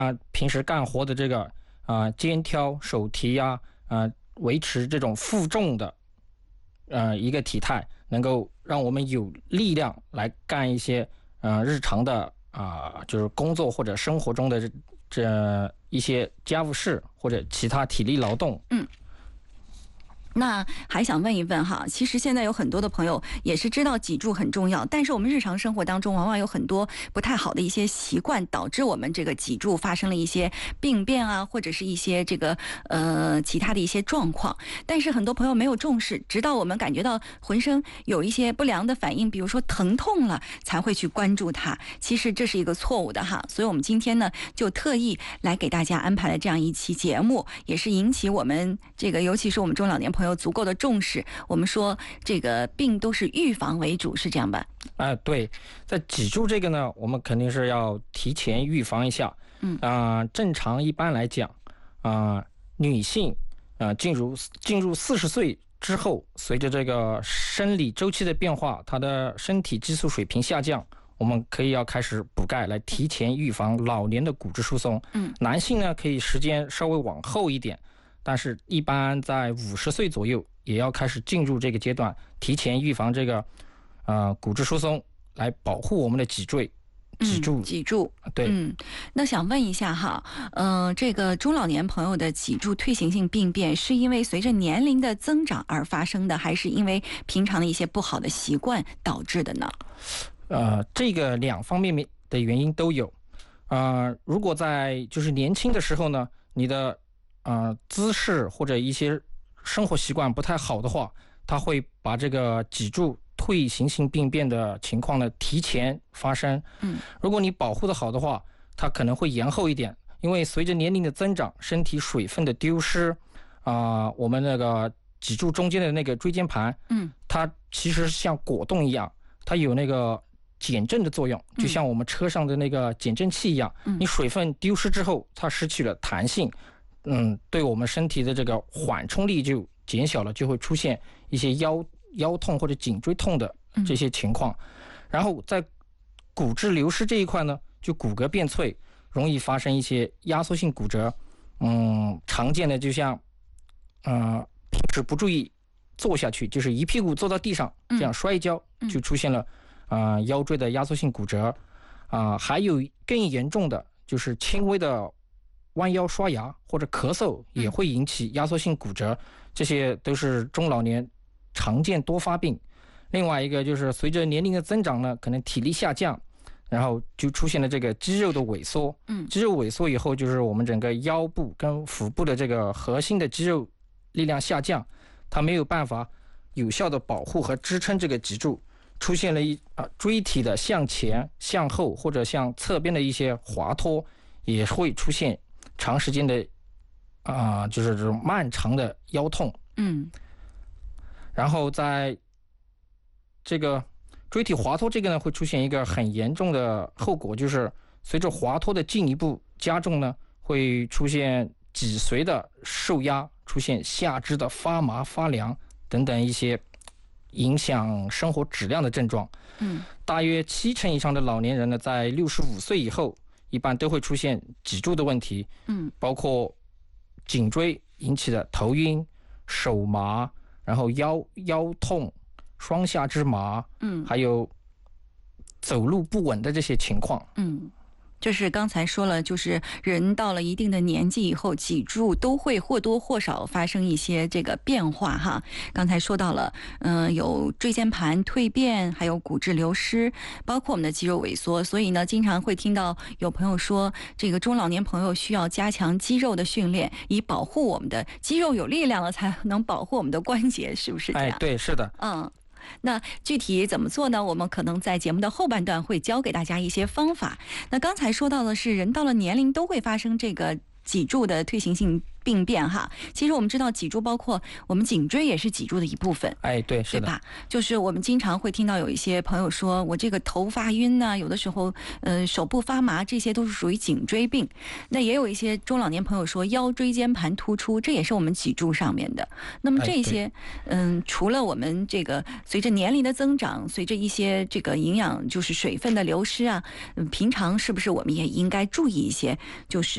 平时干活的这个肩挑手提维持这种负重的一个体态，能够让我们有力量来干一些日常的就是工作或者生活中的这一些家务事或者其他体力劳动。 那还想问一问哈，其实现在有很多的朋友也是知道脊柱很重要，但是我们日常生活当中往往有很多不太好的一些习惯，导致我们这个脊柱发生了一些病变或者是一些这个其他的一些状况。但是很多朋友没有重视，直到我们感觉到浑身有一些不良的反应，比如说疼痛了，才会去关注它。其实这是一个错误的哈，所以我们今天呢就特意来给大家安排了这样一期节目，也是引起我们这个尤其是我们中老年朋友足够的重视。我们说这个病都是预防为主，是这样吧？ 对，在脊柱这个呢，我们肯定是要提前预防一下。正常一般来讲，女性进入40岁之后，随着这个生理周期的变化，她的身体激素水平下降，我们可以要开始补钙，来提前预防老年的骨质疏松。男性呢可以时间稍微往后一点，但是一般在50岁左右也要开始进入这个阶段，提前预防这个骨质疏松，来保护我们的脊柱。对。 那想问一下哈，这个中老年朋友的脊柱退行性病变是因为随着年龄的增长而发生的，还是因为平常的一些不好的习惯导致的呢？ 这个两方面的原因都有。如果在就是年轻的时候呢，你的姿势或者一些生活习惯不太好的话，它会把这个脊柱退行性病变的情况呢提前发生。如果你保护的好的话，它可能会延后一点，因为随着年龄的增长，身体水分的丢失，我们那个脊柱中间的那个椎间盘，它其实像果冻一样，它有那个减震的作用，就像我们车上的那个减震器一样。你水分丢失之后，它失去了弹性，对我们身体的这个缓冲力就减小了，就会出现一些腰痛或者颈椎痛的这些情况。然后在骨质流失这一块呢，就骨骼变脆，容易发生一些压缩性骨折。常见的就像平时不注意坐下去，就是一屁股坐到地上，这样摔一跤，就出现了腰椎的压缩性骨折。还有更严重的就是轻微的弯腰刷牙或者咳嗽也会引起压缩性骨折，这些都是中老年常见多发病。另外一个就是随着年龄的增长呢，可能体力下降，然后就出现了这个肌肉的萎缩。肌肉萎缩以后，就是我们整个腰部跟腹部的这个核心的肌肉力量下降，它没有办法有效的保护和支撑这个脊柱，出现了椎体的向前、向后或者向侧边的一些滑脱，也会出现长时间的就是这种漫长的腰痛。然后在这个椎体滑脱这个呢，会出现一个很严重的后果，就是随着滑脱的进一步加重呢，会出现脊髓的受压，出现下肢的发麻发凉等等一些影响生活质量的症状。大约70%以上的老年人呢，在65岁以后一般都会出现脊柱的问题。包括颈椎引起的头晕、手麻，然后腰痛、双下肢麻，还有走路不稳的这些情况。 就是刚才说了，就是人到了一定的年纪以后，脊柱都会或多或少发生一些这个变化哈。刚才说到了，有椎间盘蜕变，还有骨质流失，包括我们的肌肉萎缩。所以呢，经常会听到有朋友说，这个中老年朋友需要加强肌肉的训练，以保护我们的肌肉有力量了，才能保护我们的关节，是不是这样？ 对，是的。 那具体怎么做呢？我们可能在节目的后半段会教给大家一些方法。那刚才说到的是，人到了年龄都会发生这个脊柱的退行性病变哈。其实我们知道脊柱包括我们颈椎也是脊柱的一部分。 对，是的， 对吧？就是我们经常会听到有一些朋友说，我这个头发晕呢，有的时候手部发麻，这些都是属于颈椎病。那也有一些中老年朋友说腰椎间盘突出，这也是我们脊柱上面的。那么这些除了我们这个随着年龄的增长，随着一些这个营养就是水分的流失平常是不是我们也应该注意一些，就是